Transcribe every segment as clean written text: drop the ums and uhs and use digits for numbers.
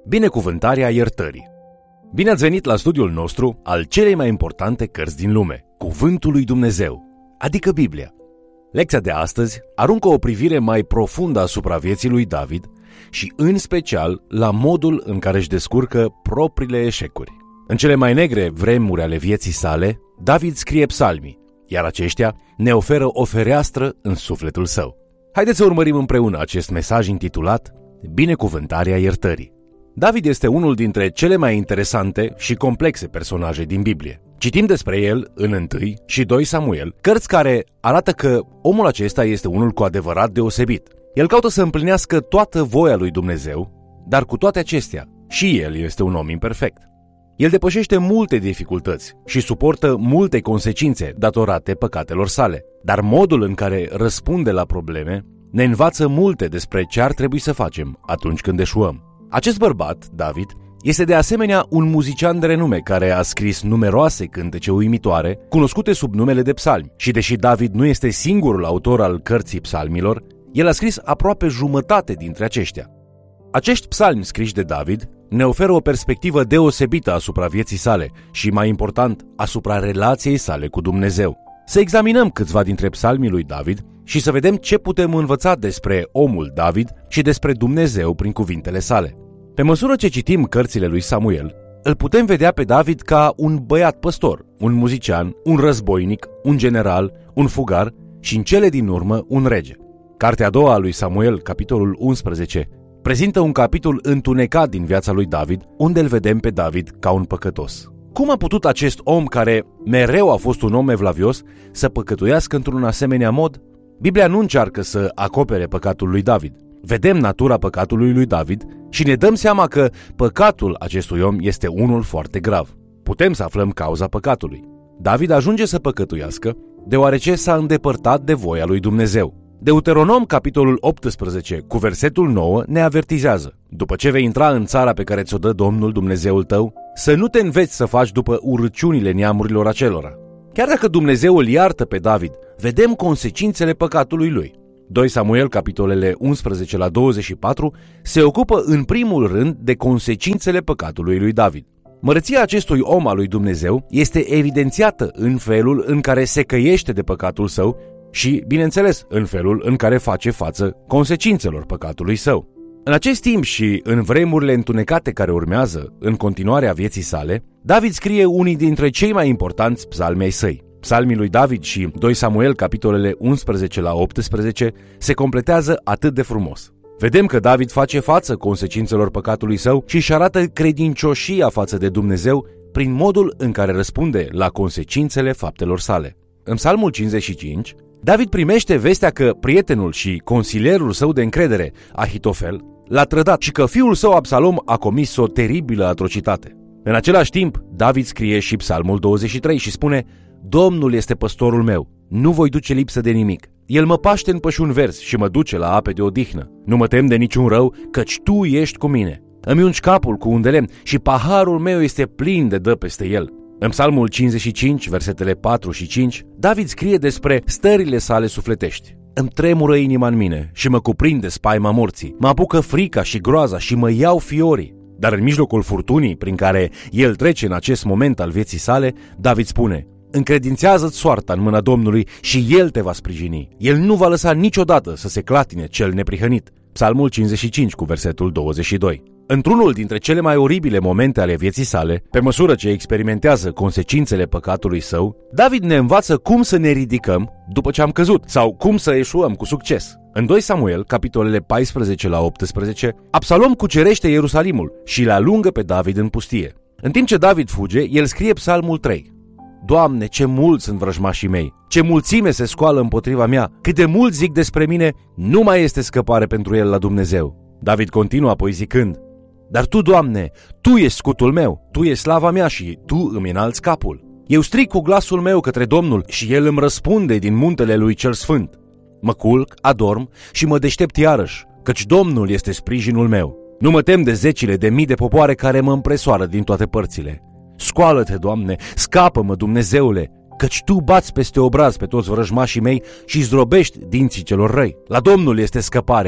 Binecuvântarea iertării. Bine ați venit la studiul nostru al celei mai importante cărți din lume, Cuvântul lui Dumnezeu, adică Biblia. Lecția de astăzi aruncă o privire mai profundă asupra vieții lui David și în special la modul în care își descurcă propriile eșecuri. În cele mai negre vremuri ale vieții sale, David scrie psalmii, iar aceștia ne oferă o fereastră în sufletul său. Haideți să urmărim împreună acest mesaj intitulat Binecuvântarea iertării. David este unul dintre cele mai interesante și complexe personaje din Biblie. Citim despre el în 1 și 2 Samuel, cărți care arată că omul acesta este unul cu adevărat deosebit. El caută să împlinească toată voia lui Dumnezeu, dar cu toate acestea, și el este un om imperfect. El depășește multe dificultăți și suportă multe consecințe datorate păcatelor sale, dar modul în care răspunde la probleme ne învață multe despre ce ar trebui să facem atunci când eșuăm. Acest bărbat, David, este de asemenea un muzician de renume care a scris numeroase cântece uimitoare, cunoscute sub numele de psalmi. Și deși David nu este singurul autor al cărții psalmilor, el a scris aproape jumătate dintre aceștia. Acești psalmi scriși de David ne oferă o perspectivă deosebită asupra vieții sale și, mai important, asupra relației sale cu Dumnezeu. Să examinăm câțiva dintre psalmii lui David și să vedem ce putem învăța despre omul David și despre Dumnezeu prin cuvintele sale. Pe măsură ce citim cărțile lui Samuel, îl putem vedea pe David ca un băiat păstor, un muzician, un războinic, un general, un fugar și în cele din urmă un rege. Cartea a doua a lui Samuel, capitolul 11, prezintă un capitol întunecat din viața lui David, unde îl vedem pe David ca un păcătos. Cum a putut acest om, care mereu a fost un om evlavios, să păcătuiască într-un asemenea mod? Biblia nu încearcă să acopere păcatul lui David. Vedem natura păcatului lui David și ne dăm seama că păcatul acestui om este unul foarte grav. Putem să aflăm cauza păcatului. David ajunge să păcătuiască deoarece s-a îndepărtat de voia lui Dumnezeu. Deuteronom, capitolul 18, cu versetul 9, ne avertizează: după ce vei intra în țara pe care ți-o dă Domnul Dumnezeul tău, să nu te înveți să faci după urăciunile neamurilor acelora. Chiar dacă Dumnezeu îl iartă pe David, vedem consecințele păcatului lui. 2 Samuel, capitolele 11 la 24, se ocupă în primul rând de consecințele păcatului lui David. Măreția acestui om al lui Dumnezeu este evidențiată în felul în care se căiește de păcatul său și, bineînțeles, în felul în care face față consecințelor păcatului său. În acest timp și în vremurile întunecate care urmează, în continuarea vieții sale, David scrie unii dintre cei mai importanți psalmi ai săi. Psalmii lui David și 2 Samuel, capitolele 11 la 18, se completează atât de frumos. Vedem că David face față consecințelor păcatului său și își arată credincioșia față de Dumnezeu prin modul în care răspunde la consecințele faptelor sale. În Psalmul 55, David primește vestea că prietenul și consilierul său de încredere, Ahitofel, l-a trădat și că fiul său Absalom a comis o teribilă atrocitate. În același timp, David scrie și Psalmul 23 și spune: Domnul este păstorul meu, nu voi duce lipsă de nimic. El mă paște în pășuni verzi și mă duce la ape de odihnă. Nu mă tem de niciun rău, căci Tu ești cu mine. Îmi ungi capul cu un de lemn și paharul meu este plin de dă peste el. În Psalmul 55, versetele 4 și 5, David scrie despre stările sale sufletești. Îmi tremură inima în mine și mă cuprinde spaima morții. Mă apucă frica și groaza și mă iau fiorii. Dar în mijlocul furtunii prin care el trece în acest moment al vieții sale, David spune: încredințează-ți soarta în mâna Domnului și El te va sprijini. El nu va lăsa niciodată să se clatine cel neprihănit. Psalmul 55 cu versetul 22. Într-unul dintre cele mai oribile momente ale vieții sale, pe măsură ce experimentează consecințele păcatului său, David ne învață cum să ne ridicăm după ce am căzut sau cum să eșuăm cu succes. În 2 Samuel, capitolele 14 la 18, Absalom cucerește Ierusalimul și le alungă pe David în pustie. În timp ce David fuge, el scrie Psalmul 3. Doamne, ce mulți sunt vrăjmașii mei, ce mulțime se scoală împotriva mea, cât de mult zic despre mine, nu mai este scăpare pentru el la Dumnezeu. David continuă apoi zicând: dar Tu, Doamne, Tu ești scutul meu, Tu ești slava mea și Tu îmi înalți capul. Eu strig cu glasul meu către Domnul și El îmi răspunde din muntele Lui cel Sfânt. Mă culc, adorm și mă deștept iarăși, căci Domnul este sprijinul meu. Nu mă tem de zecile de mii de popoare care mă împresoară din toate părțile. Scoală-te, Doamne, scapă-mă, Dumnezeule, căci Tu bați peste obraz pe toți vrăjmașii mei și zdrobești dinții celor răi. La Domnul este scăparea,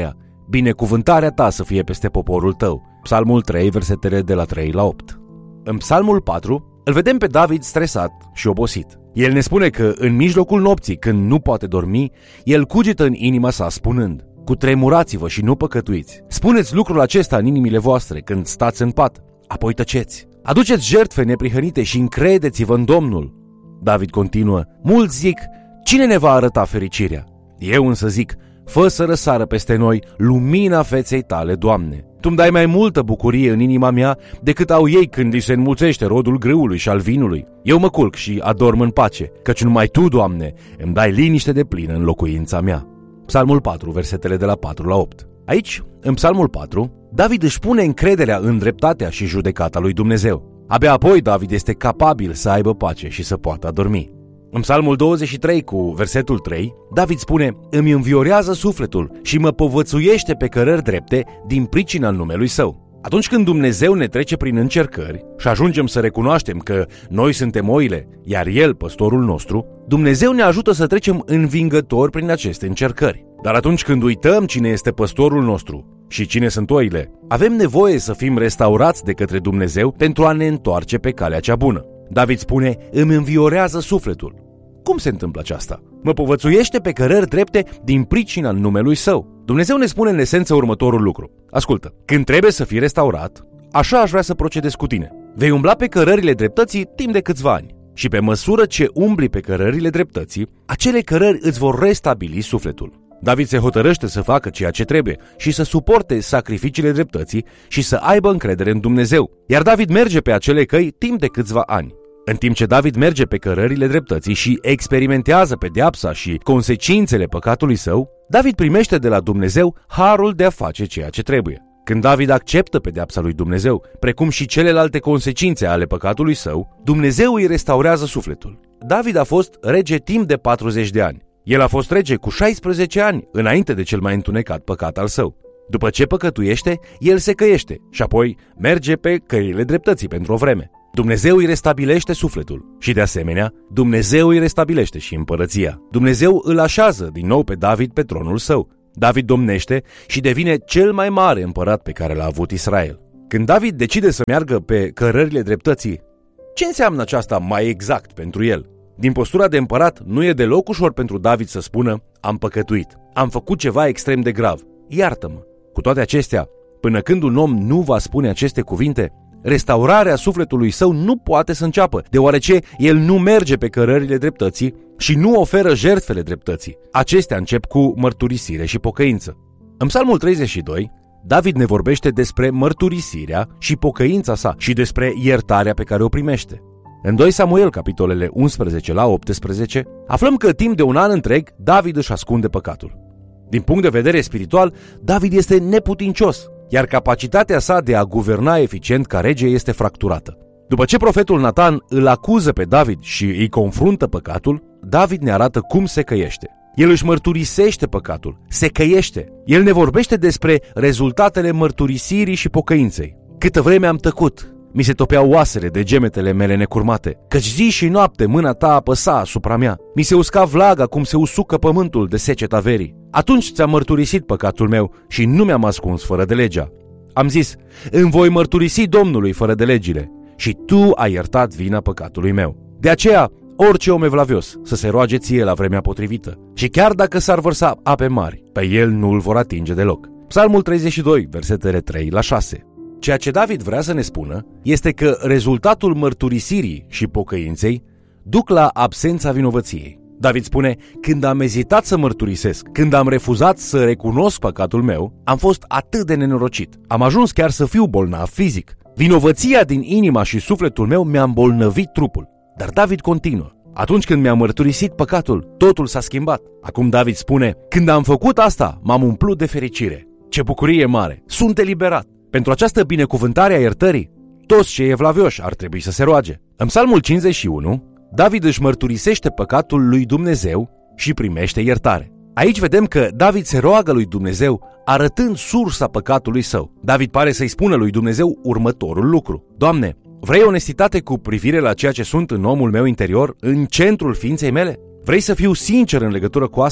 binecuvântarea ta să fie peste poporul tău. Psalmul 3, versetele de la 3 la 8. În Psalmul 4 îl vedem pe David stresat și obosit. El ne spune că în mijlocul nopții, când nu poate dormi, el cugetă în inima sa spunând: cutremurați-vă și nu păcătuiți. Spuneți lucrul acesta în inimile voastre când stați în pat, apoi tăceți. Aduceți jertfe neprihănite și încredeți-vă în Domnul. David continuă: mulți zic, cine ne va arăta fericirea? Eu însă zic, fă să răsară peste noi lumina feței tale, Doamne. Tu-mi dai mai multă bucurie în inima mea decât au ei când li se înmulțește rodul grâului și al vinului. Eu mă culc și adorm în pace, căci numai Tu, Doamne, îmi dai liniște deplină în locuința mea. Psalmul 4, versetele de la 4 la 8. Aici, în Psalmul 4, David își pune încrederea în dreptatea și judecata lui Dumnezeu. Abia apoi David este capabil să aibă pace și să poată adormi. În Psalmul 23 cu versetul 3, David spune: îmi înviorează sufletul și mă povățuiește pe cărări drepte din pricina numelui Său. Atunci când Dumnezeu ne trece prin încercări și ajungem să recunoaștem că noi suntem oile, iar El păstorul nostru, Dumnezeu ne ajută să trecem învingători prin aceste încercări. Dar atunci când uităm cine este păstorul nostru și cine sunt oile, avem nevoie să fim restaurați de către Dumnezeu pentru a ne întoarce pe calea cea bună. David spune: îmi înviorează sufletul. Cum se întâmplă aceasta? Mă povățuiește pe cărări drepte din pricina numelui Său. Dumnezeu ne spune în esență următorul lucru. Ascultă, când trebuie să fii restaurat, așa aș vrea să procedezi cu tine. Vei umbla pe cărările dreptății timp de câțiva ani. Și pe măsură ce umbli pe cărările dreptății, acele cărări îți vor restabili sufletul. David se hotărăște să facă ceea ce trebuie și să suporte sacrificiile dreptății și să aibă încredere în Dumnezeu. Iar David merge pe acele căi timp de câțiva ani. În timp ce David merge pe cărările dreptății și experimentează pedeapsa și consecințele păcatului său, David primește de la Dumnezeu harul de a face ceea ce trebuie. Când David acceptă pedeapsa lui Dumnezeu, precum și celelalte consecințe ale păcatului său, Dumnezeu îi restaurează sufletul. David a fost rege timp de 40 de ani. El a fost rege cu 16 ani, înainte de cel mai întunecat păcat al său. După ce păcătuiește, el se căiește și apoi merge pe căile dreptății pentru o vreme. Dumnezeu îi restabilește sufletul și, de asemenea, Dumnezeu îi restabilește și împărăția. Dumnezeu îl așează din nou pe David pe tronul său. David domnește și devine cel mai mare împărat pe care l-a avut Israel. Când David decide să meargă pe cărările dreptății, ce înseamnă aceasta mai exact pentru el? Din postura de împărat, nu e deloc ușor pentru David să spună: am păcătuit, am făcut ceva extrem de grav, iartă-mă. Cu toate acestea, până când un om nu va spune aceste cuvinte, restaurarea sufletului său nu poate să înceapă, deoarece el nu merge pe cărările dreptății și nu oferă jertfele dreptății. Acestea încep cu mărturisire și pocăință. În Psalmul 32, David ne vorbește despre mărturisirea și pocăința sa și despre iertarea pe care o primește. În 2 Samuel, capitolele 11 la 18, aflăm că timp de un an întreg David își ascunde păcatul. Din punct de vedere spiritual, David este neputincios, iar capacitatea sa de a guverna eficient ca rege este fracturată. După ce profetul Natan îl acuză pe David și îi confruntă păcatul, David ne arată cum se căiește. El își mărturisește păcatul, se căiește. El ne vorbește despre rezultatele mărturisirii și pocăinței. Câtă vreme am tăcut, mi se topeau oasele de gemetele mele necurmate, căci zi și noapte mâna ta apăsa asupra mea. Mi se usca vlaga cum se usucă pământul de seceta verii. Atunci ți-am mărturisit păcatul meu și nu mi-am ascuns fără de legea. Am zis: îmi voi mărturisi Domnului fără de legile și tu ai iertat vina păcatului meu. De aceea, orice om evlavios să se roage ție la vremea potrivită și chiar dacă s-ar vărsa ape mari, pe el nu îl vor atinge deloc. Psalmul 32, versetele 3 la 6. Ceea ce David vrea să ne spună este că rezultatul mărturisirii și pocăinței duc la absența vinovăției. David spune: când am ezitat să mărturisesc, când am refuzat să recunosc păcatul meu, am fost atât de nenorocit. Am ajuns chiar să fiu bolnav fizic. Vinovăția din inima și sufletul meu mi-a îmbolnăvit trupul. Dar David continuă: atunci când mi-am mărturisit păcatul, totul s-a schimbat. Acum David spune: când am făcut asta, m-am umplut de fericire. Ce bucurie mare! Sunt eliberat. Pentru această binecuvântare a iertării, toți cei evlavioși ar trebui să se roage. În Psalmul 51, David își mărturisește păcatul lui Dumnezeu și primește iertare. Aici vedem că David se roagă lui Dumnezeu arătând sursa păcatului său. David pare să-i spună lui Dumnezeu următorul lucru: Doamne, vrei onestitate cu privire la ceea ce sunt în omul meu interior, în centrul ființei mele? Vrei să fiu sincer în legătură cu asta?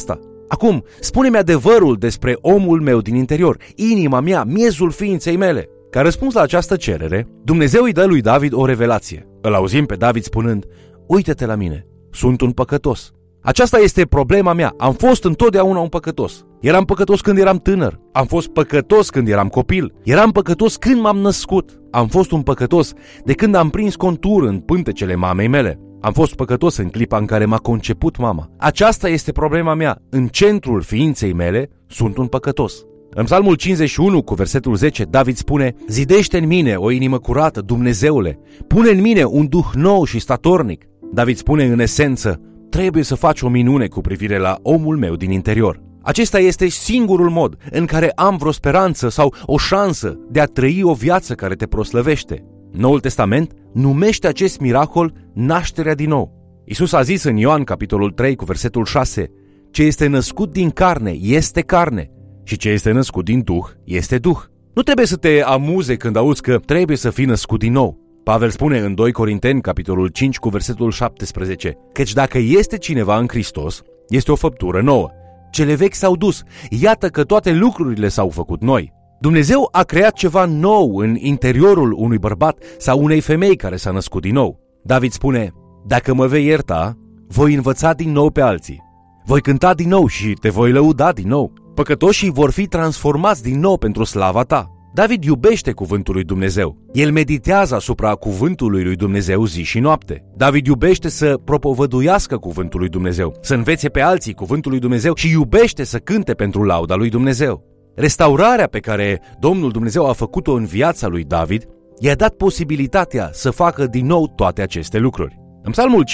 Acum, spune-mi adevărul despre omul meu din interior, inima mea, miezul ființei mele. Ca răspuns la această cerere, Dumnezeu îi dă lui David o revelație. Îl auzim pe David spunând: uite-te la mine, sunt un păcătos. Aceasta este problema mea, am fost întotdeauna un păcătos. Eram păcătos când eram tânăr, am fost păcătos când eram copil, eram păcătos când m-am născut, am fost un păcătos de când am prins contur în pântecele mamei mele. Am fost păcătos în clipa în care m-a conceput mama. Aceasta este problema mea. În centrul ființei mele sunt un păcătos. În Psalmul 51, cu versetul 10, David spune: zidește în mine o inimă curată, Dumnezeule, pune în mine un duh nou și statornic. David spune în esență: trebuie să faci o minune cu privire la omul meu din interior. Acesta este singurul mod în care am vreo speranță sau o șansă de a trăi o viață care te proslăvește. Noul Testament numește acest miracol nașterea din nou. Iisus a zis în Ioan capitolul 3 cu versetul 6: ce este născut din carne este carne și ce este născut din Duh este Duh. Nu trebuie să te amuze când auzi că trebuie să fii născut din nou. Pavel spune în 2 Corinteni capitolul 5 cu versetul 17: căci dacă este cineva în Hristos, este o făptură nouă. Cele vechi s-au dus, iată că toate lucrurile s-au făcut noi. Dumnezeu a creat ceva nou în interiorul unui bărbat sau unei femei care s-a născut din nou. David spune: dacă mă vei ierta, voi învăța din nou pe alții. Voi cânta din nou și te voi lăuda din nou. Păcătoșii vor fi transformați din nou pentru slava ta. David iubește cuvântul lui Dumnezeu. El meditează asupra cuvântului lui Dumnezeu zi și noapte. David iubește să propovăduiască cuvântul lui Dumnezeu, să învețe pe alții cuvântul lui Dumnezeu și iubește să cânte pentru lauda lui Dumnezeu. Restaurarea pe care Domnul Dumnezeu a făcut-o în viața lui David i-a dat posibilitatea să facă din nou toate aceste lucruri. În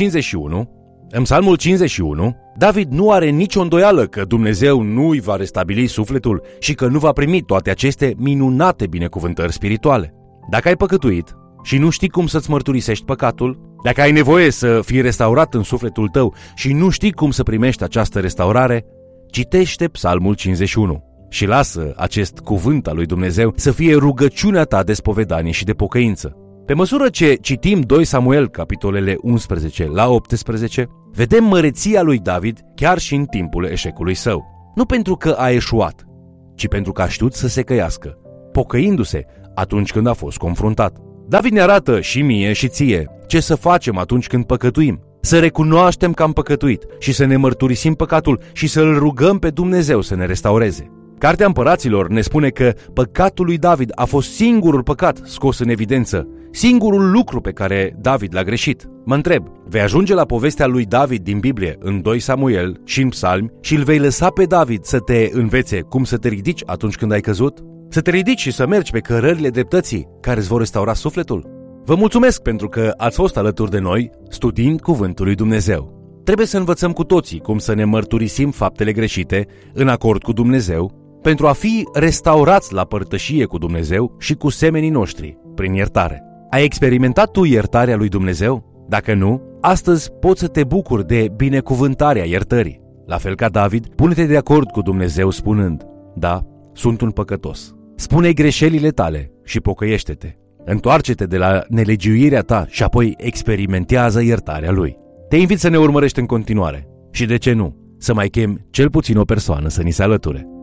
Psalmul 51, David nu are nicio îndoială că Dumnezeu nu îi va restabili sufletul și că nu va primi toate aceste minunate binecuvântări spirituale. Dacă ai păcătuit și nu știi cum să-ți mărturisești păcatul, dacă ai nevoie să fii restaurat în sufletul tău și nu știi cum să primești această restaurare, citește Psalmul 51 și lasă acest cuvânt al lui Dumnezeu să fie rugăciunea ta de spovedanie și de pocăință. Pe măsură ce citim 2 Samuel, capitolele 11 la 18, vedem măreția lui David chiar și în timpul eșecului său. Nu pentru că a eșuat, ci pentru că a știut să se căiască, pocăindu-se atunci când a fost confruntat. David ne arată și mie și ție ce să facem atunci când păcătuim. Să recunoaștem că am păcătuit și să ne mărturisim păcatul și să-L rugăm pe Dumnezeu să ne restaureze. Cartea Împăraților ne spune că păcatul lui David a fost singurul păcat scos în evidență, singurul lucru pe care David l-a greșit. Mă întreb, vei ajunge la povestea lui David din Biblie în 2 Samuel și în Psalmi și îl vei lăsa pe David să te învețe cum să te ridici atunci când ai căzut? Să te ridici și să mergi pe cărările dreptății care îți vor restaura sufletul? Vă mulțumesc pentru că ați fost alături de noi studiind Cuvântul lui Dumnezeu. Trebuie să învățăm cu toții cum să ne mărturisim faptele greșite în acord cu Dumnezeu, pentru a fi restaurați la părtășie cu Dumnezeu și cu semenii noștri, prin iertare. Ai experimentat tu iertarea lui Dumnezeu? Dacă nu, astăzi poți să te bucuri de binecuvântarea iertării. La fel ca David, pune-te de acord cu Dumnezeu spunând: da, sunt un păcătos. Spune greșelile tale și pocăiește-te. Întoarce-te de la nelegiuirea ta și apoi experimentează iertarea lui. Te invit să ne urmărești în continuare și, de ce nu, să mai chemi cel puțin o persoană să ni se alăture.